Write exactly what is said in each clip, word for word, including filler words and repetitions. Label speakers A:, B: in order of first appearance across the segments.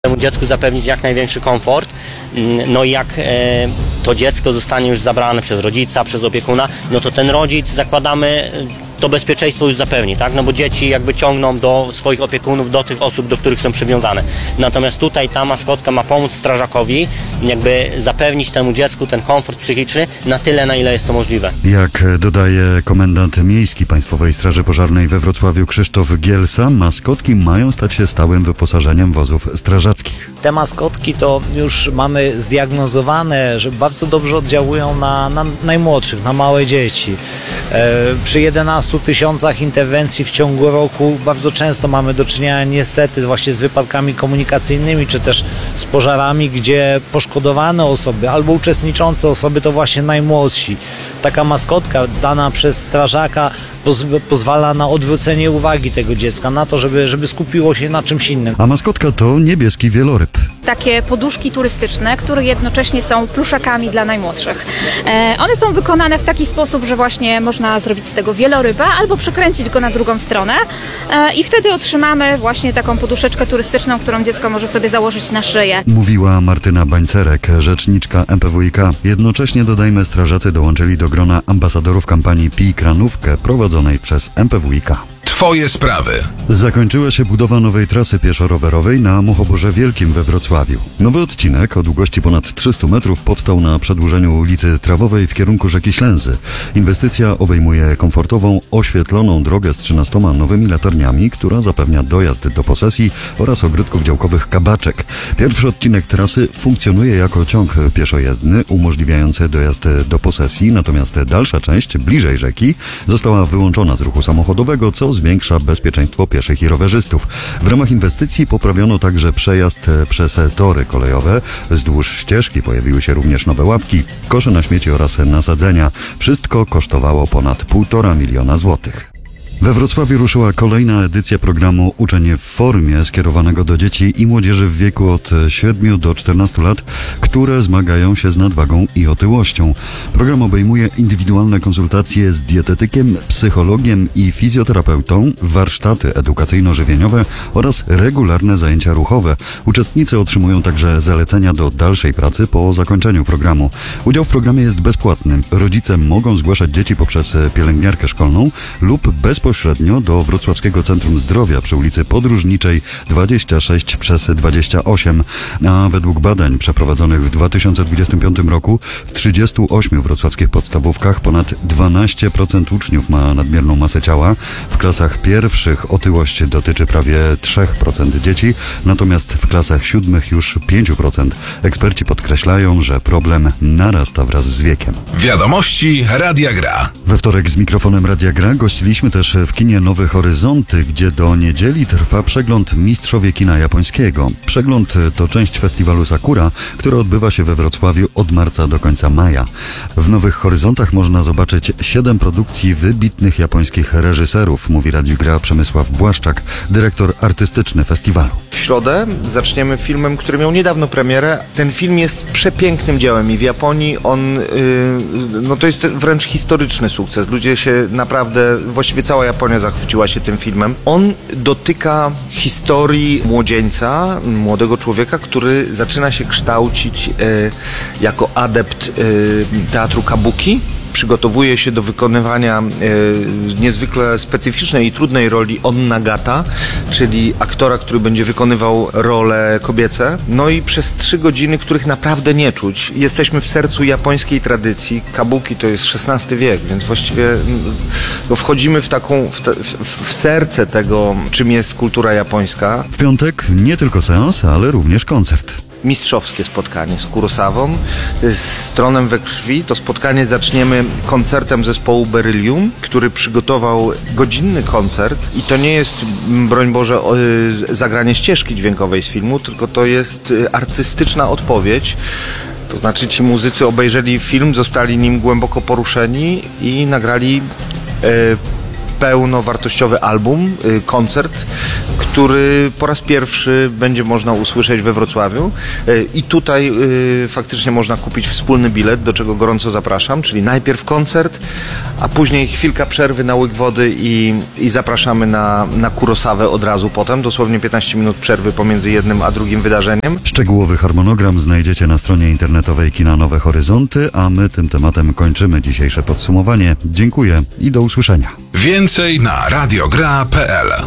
A: temu dziecku zapewnić jak największy komfort, no i jak e, to dziecko zostanie już zabrane przez rodzica, przez opiekuna, no to ten rodzic, zakładamy, to bezpieczeństwo już zapewni, tak? No bo dzieci jakby ciągną do swoich opiekunów, do tych osób, do których są przywiązane. Natomiast tutaj ta maskotka ma pomóc strażakowi jakby zapewnić temu dziecku ten komfort psychiczny na tyle, na ile jest to możliwe.
B: Jak dodaje komendant miejski Państwowej Straży Pożarnej we Wrocławiu Krzysztof Gielsa, maskotki mają stać się stałym wyposażeniem wozów strażackich.
C: Te maskotki to już mamy zdiagnozowane, że bardzo dobrze oddziałują na, na najmłodszych, na małe dzieci. E, przy jedenastu tysiącach interwencji w ciągu roku bardzo często mamy do czynienia niestety właśnie z wypadkami komunikacyjnymi, czy też z pożarami, gdzie poszkodowane osoby albo uczestniczące osoby to właśnie najmłodsi. Taka maskotka dana przez strażaka poz, pozwala na odwrócenie uwagi tego dziecka, na to, żeby, żeby skupiło się na czymś innym.
B: A maskotka to niebieski wieloryb.
D: Takie poduszki turystyczne, które jednocześnie są pluszakami dla najmłodszych. E, one są wykonane w taki sposób, że właśnie można zrobić z tego wieloryba albo przekręcić go na drugą stronę e, i wtedy otrzymamy właśnie taką poduszeczkę turystyczną, którą dziecko może sobie założyć na szyję.
B: Mówiła Martyna Bańcerek, rzeczniczka M P W i K. Jednocześnie, dodajmy, strażacy dołączyli do grona ambasadorów kampanii Pij Kranówkę prowadzonej przez M P W i K.
E: Twoje sprawy.
B: Zakończyła się budowa nowej trasy pieszo-rowerowej na Muchoborze Wielkim we Wrocławiu. Nowy odcinek o długości ponad trzystu metrów powstał na przedłużeniu ulicy Trawowej w kierunku rzeki Ślęzy. Inwestycja obejmuje komfortową, oświetloną drogę z trzynastoma nowymi latarniami, która zapewnia dojazd do posesji oraz ogródków działkowych Kabaczek. Pierwszy odcinek trasy funkcjonuje jako ciąg pieszojezdny umożliwiający dojazd do posesji, natomiast dalsza część, bliżej rzeki, została wyłączona z ruchu samochodowego, co zwiększa bezpieczeństwo pieszych i rowerzystów. W ramach inwestycji poprawiono także przejazd przez tory kolejowe. Wzdłuż ścieżki pojawiły się również nowe ławki, kosze na śmieci oraz nasadzenia. Wszystko kosztowało ponad półtora miliona złotych. We Wrocławiu ruszyła kolejna edycja programu Uczenie w formie skierowanego do dzieci i młodzieży w wieku od siedmiu do czternastu lat, które zmagają się z nadwagą i otyłością. Program obejmuje indywidualne konsultacje z dietetykiem, psychologiem i fizjoterapeutą, warsztaty edukacyjno-żywieniowe oraz regularne zajęcia ruchowe. Uczestnicy otrzymują także zalecenia do dalszej pracy po zakończeniu programu. Udział w programie jest bezpłatny. Rodzice mogą zgłaszać dzieci poprzez pielęgniarkę szkolną lub bezpośrednio Bezpośrednio do Wrocławskiego Centrum Zdrowia przy ulicy Podróżniczej dwadzieścia sześć przez dwadzieścia osiem. A według badań przeprowadzonych w dwa tysiące dwudziestym piątym roku w trzydziestu ośmiu wrocławskich podstawówkach ponad dwanaście procent uczniów ma nadmierną masę ciała. W klasach pierwszych otyłość dotyczy prawie trzy procent dzieci, natomiast w klasach siódmych już pięć procent. Eksperci podkreślają, że problem narasta wraz z wiekiem.
E: Wiadomości Radia Gra.
B: We wtorek z mikrofonem Radia Gra gościliśmy też w kinie Nowe Horyzonty, gdzie do niedzieli trwa przegląd Mistrzowie Kina Japońskiego. Przegląd to część festiwalu Sakura, który odbywa się we Wrocławiu od marca do końca maja. W Nowych Horyzontach można zobaczyć siedem produkcji wybitnych japońskich reżyserów, mówi Radiu Gra Przemysław Błaszczak, dyrektor artystyczny festiwalu.
F: W środę zaczniemy filmem, który miał niedawno premierę. Ten film jest przepięknym dziełem i w Japonii on, yy, no to jest wręcz historyczny sukces. Ludzie się naprawdę, właściwie cała Japonia zachwyciła się tym filmem. On dotyka historii młodzieńca, młodego człowieka, który zaczyna się kształcić yy, jako adept yy, teatru kabuki. Przygotowuje się do wykonywania e, niezwykle specyficznej i trudnej roli onnagata, czyli aktora, który będzie wykonywał role kobiece. No i przez trzy godziny, których naprawdę nie czuć. Jesteśmy w sercu japońskiej tradycji. Kabuki to jest szesnasty wiek, więc właściwie no, wchodzimy w taką, w, te, w, w serce tego, czym jest kultura japońska.
B: W piątek nie tylko seans, ale również koncert.
F: Mistrzowskie spotkanie z Kurosawą, z Tronem we krwi. To spotkanie zaczniemy koncertem zespołu Beryllium, który przygotował godzinny koncert i to nie jest, broń Boże, zagranie ścieżki dźwiękowej z filmu, tylko to jest artystyczna odpowiedź. To znaczy ci muzycy obejrzeli film, zostali nim głęboko poruszeni i nagrali e, pełnowartościowy album, y, koncert, który po raz pierwszy będzie można usłyszeć we Wrocławiu y, i tutaj y, faktycznie można kupić wspólny bilet, do czego gorąco zapraszam, czyli najpierw koncert, a później chwilka przerwy na łyk wody i, i zapraszamy na, na Kurosawę od razu potem, dosłownie piętnaście minut przerwy pomiędzy jednym a drugim wydarzeniem.
B: Szczegółowy harmonogram znajdziecie na stronie internetowej Kina Nowe Horyzonty, a my tym tematem kończymy dzisiejsze podsumowanie. Dziękuję i do usłyszenia.
E: Więcej na radiogra kropka p l.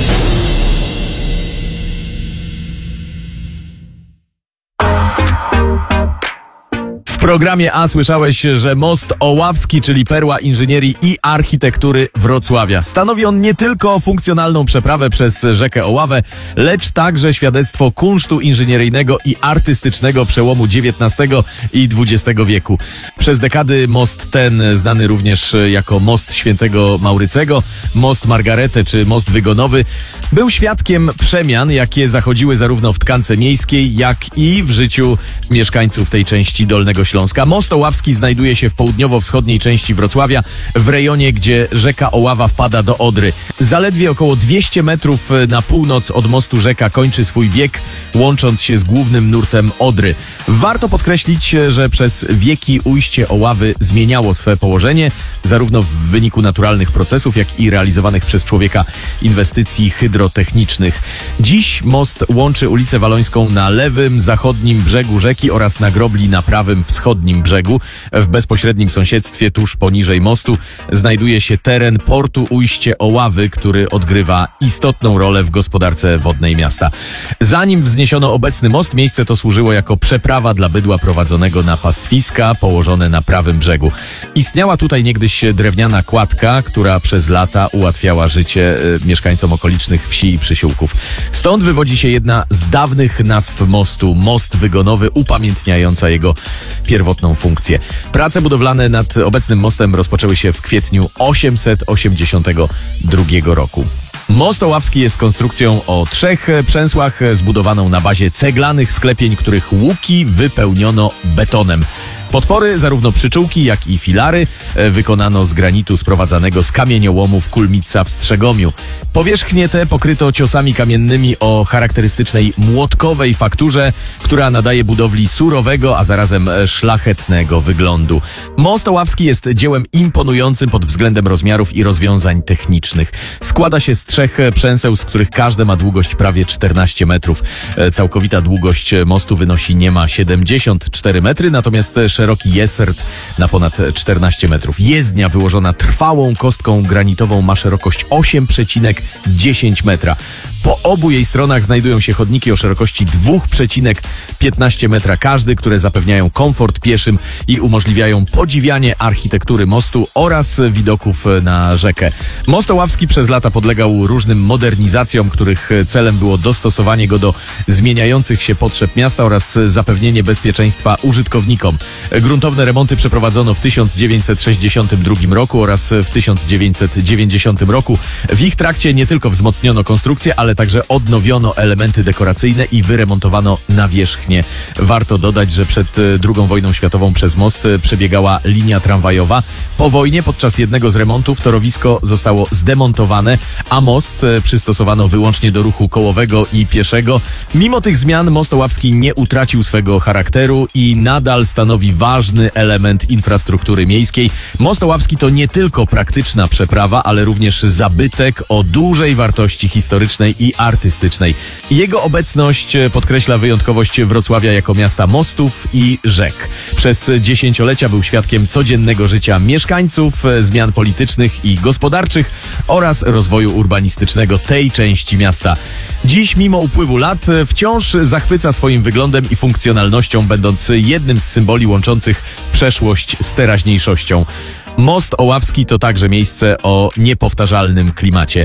G: W programie A słyszałeś, że most Oławski, czyli perła inżynierii i architektury Wrocławia. Stanowi on nie tylko funkcjonalną przeprawę przez rzekę Oławę, lecz także świadectwo kunsztu inżynieryjnego i artystycznego przełomu dziewiętnastego i dwudziestego wieku. Przez dekady most ten, znany również jako most Świętego Maurycego, most Margaretę czy most Wygonowy, był świadkiem przemian, jakie zachodziły zarówno w tkance miejskiej, jak i w życiu mieszkańców tej części Dolnego Śląska. Most Oławski znajduje się w południowo-wschodniej części Wrocławia, w rejonie, gdzie rzeka Oława wpada do Odry. Zaledwie około dwieście metrów na północ od mostu rzeka kończy swój bieg, łącząc się z głównym nurtem Odry. Warto podkreślić, że przez wieki ujście Oławy zmieniało swe położenie, zarówno w wyniku naturalnych procesów, jak i realizowanych przez człowieka inwestycji hydrotechnicznych. Dziś most łączy ulicę Walońską na lewym, zachodnim brzegu rzeki oraz na Grobli na prawym, wschodnim brzegu. W bezpośrednim sąsiedztwie, tuż poniżej mostu, znajduje się teren portu Ujście Oławy, który odgrywa istotną rolę w gospodarce wodnej miasta. Zanim wzniesiono obecny most, miejsce to służyło jako przeprawa dla bydła prowadzonego na pastwiska położone na prawym brzegu. Istniała tutaj niegdyś drewniana kładka, która przez lata ułatwiała życie y, mieszkańcom okolicznych wsi i przysiłków. Stąd wywodzi się jedna z dawnych nazw mostu, most Wygonowy, upamiętniająca jego pierwotną funkcję. Prace budowlane nad obecnym mostem rozpoczęły się w kwietniu osiemset osiemdziesiątego drugiego roku. Most Oławski jest konstrukcją o trzech przęsłach, zbudowaną na bazie ceglanych sklepień, których łuki wypełniono betonem. Podpory, zarówno przyczółki, jak i filary, wykonano z granitu sprowadzanego z kamieniołomów Kulmica w Strzegomiu. Powierzchnie te pokryto ciosami kamiennymi o charakterystycznej młotkowej fakturze, która nadaje budowli surowego, a zarazem szlachetnego wyglądu. Most Oławski jest dziełem imponującym pod względem rozmiarów i rozwiązań technicznych. Składa się z trzech przęseł, z których każde ma długość prawie czternaście metrów. Całkowita długość mostu wynosi niemal siedemdziesiąt cztery metry, natomiast szeroki jesert na ponad czternaście metrów. Jezdnia wyłożona trwałą kostką granitową ma szerokość osiem przecinek dziesięć metra. Po obu jej stronach znajdują się chodniki o szerokości dwa przecinek piętnaście metra każdy, które zapewniają komfort pieszym i umożliwiają podziwianie architektury mostu oraz widoków na rzekę. Most Oławski przez lata podlegał różnym modernizacjom, których celem było dostosowanie go do zmieniających się potrzeb miasta oraz zapewnienie bezpieczeństwa użytkownikom. Gruntowne remonty przeprowadzono w tysiąc dziewięćset sześćdziesiątym drugim roku oraz w tysiąc dziewięćset dziewięćdziesiątym roku. W ich trakcie nie tylko wzmocniono konstrukcję, ale także odnowiono elementy dekoracyjne i wyremontowano nawierzchnię. Warto dodać, że przed drugą wojną światową przez most przebiegała linia tramwajowa. Po wojnie podczas jednego z remontów torowisko zostało zdemontowane, a most przystosowano wyłącznie do ruchu kołowego i pieszego. Mimo tych zmian most Oławski nie utracił swego charakteru i nadal stanowi ważny element infrastruktury miejskiej. Most Oławski to nie tylko praktyczna przeprawa, ale również zabytek o dużej wartości historycznej i artystycznej. Jego obecność podkreśla wyjątkowość Wrocławia jako miasta mostów i rzek. Przez dziesięciolecia był świadkiem codziennego życia mieszkańców, zmian politycznych i gospodarczych oraz rozwoju urbanistycznego tej części miasta. Dziś, mimo upływu lat, wciąż zachwyca swoim wyglądem i funkcjonalnością, będąc jednym z symboli łączących przeszłość z teraźniejszością. Most Oławski to także miejsce o niepowtarzalnym klimacie.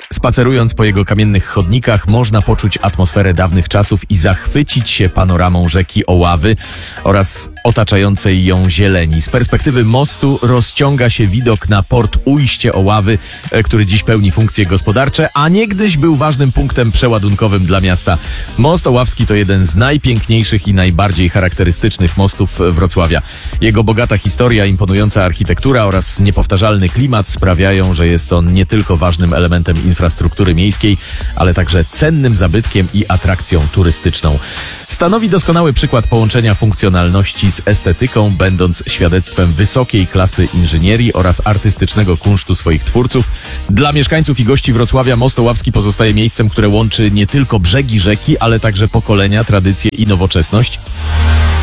G: Spacerując po jego kamiennych chodnikach można poczuć atmosferę dawnych czasów i zachwycić się panoramą rzeki Oławy oraz otaczającej ją zieleni. Z perspektywy mostu rozciąga się widok na port Ujście Oławy, który dziś pełni funkcje gospodarcze, a niegdyś był ważnym punktem przeładunkowym dla miasta. Most Oławski to jeden z najpiękniejszych i najbardziej charakterystycznych mostów Wrocławia. Jego bogata historia, imponująca architektura oraz niepowtarzalny klimat sprawiają, że jest on nie tylko ważnym elementem infrastruktury miejskiej, ale także cennym zabytkiem i atrakcją turystyczną. Stanowi doskonały przykład połączenia funkcjonalności z estetyką, będąc świadectwem wysokiej klasy inżynierii oraz artystycznego kunsztu swoich twórców. Dla mieszkańców i gości Wrocławia Most Oławski pozostaje miejscem, które łączy nie tylko brzegi rzeki, ale także pokolenia, tradycje i nowoczesność.